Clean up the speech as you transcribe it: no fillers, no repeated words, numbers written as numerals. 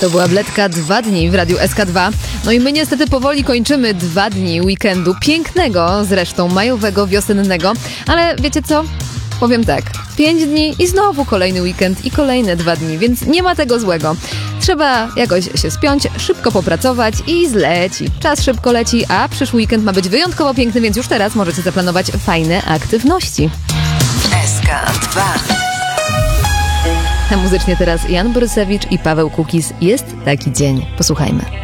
To była Bledka 2 dni w Radiu SK2. No i my niestety powoli kończymy 2 dni weekendu. Pięknego, zresztą majowego, wiosennego. Ale wiecie co? Powiem tak. 5 dni i znowu kolejny weekend i kolejne 2 dni, więc nie ma tego złego. Trzeba jakoś się spiąć, szybko popracować i zleci. Czas szybko leci, a przyszły weekend ma być wyjątkowo piękny, więc już teraz możecie zaplanować fajne aktywności. SK2. A muzycznie teraz Jan Borysewicz i Paweł Kukiz. Jest taki dzień. Posłuchajmy.